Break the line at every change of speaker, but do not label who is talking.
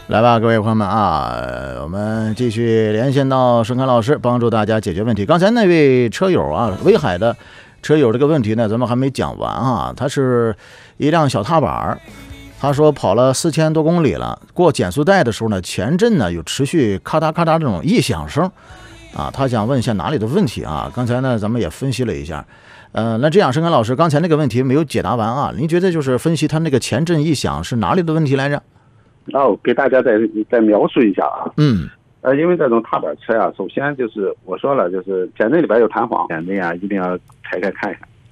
来吧，各位朋友们啊，我们继续连线到盛凯老师，帮助大家解决问题。刚才那位车友啊，威海的车友这个问题呢，咱们还没讲完啊。他是一辆小踏板，他说跑了4000多公里了，过减速带的时候呢，前震呢有持续咔嗒咔嗒这种异响声啊。他想问一下哪里的问题啊？刚才呢咱们也分析了一下。那这样，盛凯老师刚才那个问题没有解答完啊？您觉得就是分析他那个前震异响是哪里的问题来着？
给大家再描述一下啊。因为这种踏板车啊，首先就是我说了，就是减震里边有弹簧，减震啊一定要拆开看一下。